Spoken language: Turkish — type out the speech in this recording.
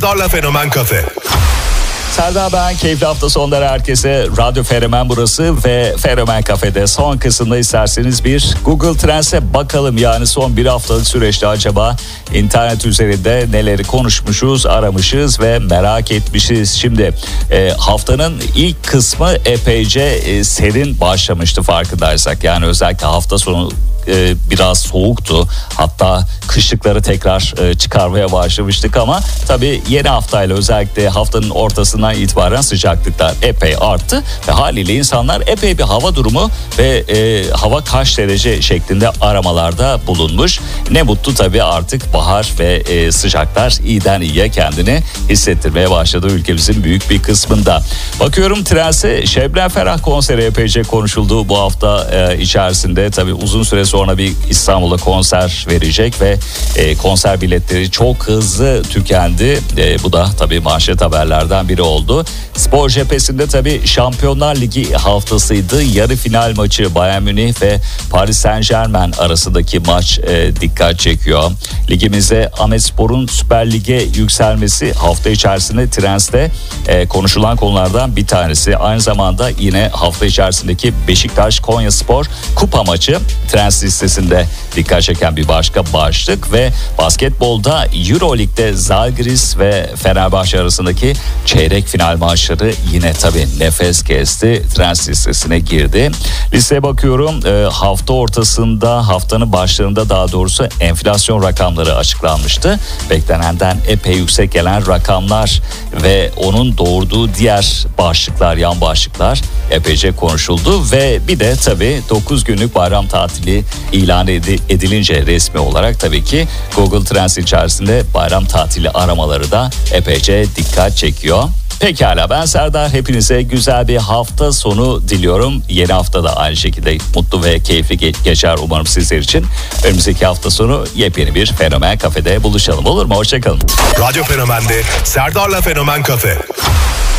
Serdar'la Fenomen Kafe. Serdar ben, keyifli hafta sonları herkese. Radyo Fenomen burası ve Fenomen Kafe'de son kısımda isterseniz bir Google Trends'e bakalım. Yani son bir haftalık süreçte acaba internet üzerinde neleri konuşmuşuz, aramışız ve merak etmişiz. Şimdi haftanın ilk kısmı epeyce serin başlamıştı farkındaysak. Yani özellikle hafta sonu biraz soğuktu. Hatta kışlıkları tekrar çıkarmaya başlamıştık ama tabii yeni haftayla özellikle haftanın ortasından itibaren sıcaklıklar epey arttı ve haliyle insanlar epey bir hava durumu ve hava kaç derece şeklinde aramalarda bulunmuş. Ne mutlu tabii, artık bahar ve sıcaklar iyiden iyiye kendini hissettirmeye başladı ülkemizin büyük bir kısmında. Bakıyorum Trends'e Şebnem Ferah konseri epeyce konuşuldu bu hafta içerisinde. Tabii uzun süre sonra bir İstanbul'da konser verecek ve konser biletleri çok hızlı tükendi. Bu da tabii manşet haberlerden biri oldu. Spor cephesinde tabii Şampiyonlar Ligi haftasıydı. Yarı final maçı Bayern Münih ve Paris Saint-Germain arasındaki maç dikkat çekiyor. Ligimize Ahmetspor'un Süper Lig'e yükselmesi hafta içerisinde Trends'te konuşulan konulardan bir tanesi. Aynı zamanda yine hafta içerisindeki Beşiktaş Konyaspor kupa maçı Trends listesinde dikkat çeken bir başka başlık ve basketbolda Euroleague'de Zalgiris ve Fenerbahçe arasındaki çeyrek final maçları yine tabii nefes kesti. Trends listesine girdi. Listeye bakıyorum, hafta ortasında, haftanın başlarında daha doğrusu enflasyon rakamları açıklanmıştı. Beklenenden epey yüksek gelen rakamlar ve onun doğurduğu diğer başlıklar, yan başlıklar epeyce konuşuldu ve bir de tabii 9 günlük bayram tatili ilan edilince resmi olarak tabii ki Google Trends içerisinde bayram tatili aramaları da epeyce dikkat çekiyor. Pekala, ben Serdar, hepinize güzel bir hafta sonu diliyorum. Yeni hafta da aynı şekilde mutlu ve keyifli geçer umarım sizler için. Önümüzdeki hafta sonu yepyeni bir Fenomen Kafe'de buluşalım, olur mu? Hoşçakalın. Radyo Fenomen'de Serdar'la Fenomen Kafe.